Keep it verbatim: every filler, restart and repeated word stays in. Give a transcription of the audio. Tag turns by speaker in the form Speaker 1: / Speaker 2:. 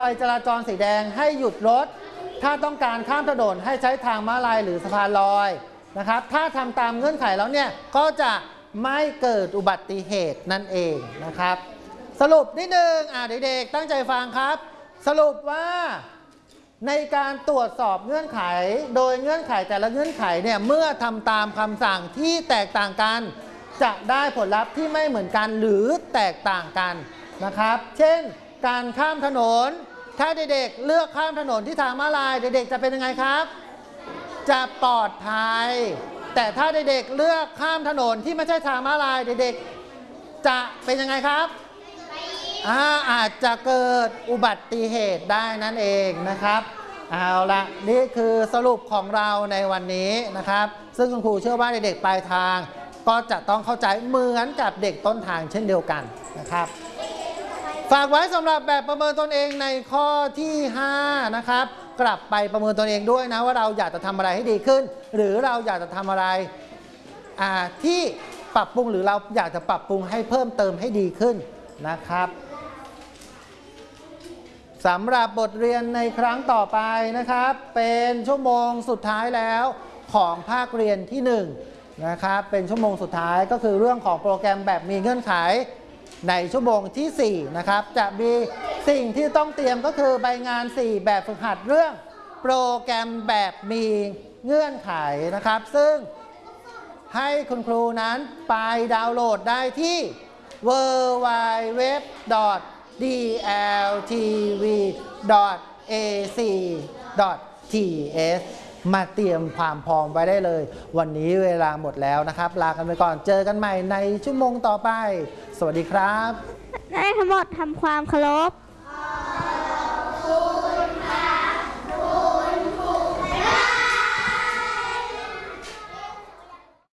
Speaker 1: ไฟจราจรสีแดงให้หยุดรถถ้าต้องการข้ามถนนให้ใช้ทางม้าลายหรือสะพานลอยนะครับถ้าทำตามเงื่อนไขแล้วเนี่ยก็จะไม่เกิดอุบัติเหตุนั่นเองนะครับสรุปนิดนึงอ่าเด็กๆตั้งใจฟังครับสรุปว่าในการตรวจสอบเงื่อนไขโดยเงื่อนไขแต่ละเงื่อนไขเนี่ยเมื่อทำตามคำสั่งที่แตกต่างกันจะได้ผลลัพธ์ที่ไม่เหมือนกันหรือแตกต่างกันนะครับเช่นการข้ามถนนถ้าเด็กๆเลือกข้ามถนนที่ทางม้าลายเด็กๆจะเป็นยังไงครับจะปลอดภัยแต่ถ้าเด็กๆเลือกข้ามถนนที่ไม่ใช่ทางม้าลายเด็กๆจะเป็นยังไงครับอาอาจจะเกิดอุบัติเหตุได้นั่นเองนะครับเอาละนี่คือสรุปของเราในวันนี้นะครับซึ่งคุณครูเชื่อว่าเด็กๆปลายทางก็จะต้องเข้าใจเหมือนกับเด็กต้นทางเช่นเดียวกันนะครับฝากไว้สำหรับแบบประเมินตนเองในข้อที่ห้านะครับกลับไปประเมินตนเองด้วยนะว่าเราอยากจะทำอะไรให้ดีขึ้นหรือเราอยากจะทำอะไรที่ปรับปรุงหรือเราอยากจะปรับปรุงให้เพิ่มเติมให้ดีขึ้นนะครับสำหรับบทเรียนในครั้งต่อไปนะครับเป็นชั่วโมงสุดท้ายแล้วของภาคเรียนที่หนึ่งนะครับเป็นชั่วโมงสุดท้ายก็คือเรื่องของโปรแกรมแบบมีเงื่อนไขในชั่วโมงที่สี่นะครับจะมีสิ่งที่ต้องเตรียมก็คือใบงานสี่แบบฝึกหัดเรื่องโปรแกรมแบบมีเงื่อนไขนะครับซึ่งให้คุณครูนั้นไปดาวน์โหลดได้ที่ ดับเบิลยู ดับเบิลยู ดับเบิลยู ดอท ดี แอล ที วี ดอท เอ ซี ดอท ที เอส มาเตรียมความพร้อมไว้ได้เลยวันนี้เวลาหมดแล้วนะครับลากันไปก่อนเจอกันใหม่ในชั่วโมงต่อไปสวัสดีครับ
Speaker 2: ได้ทั้งหมดทำความเคารพ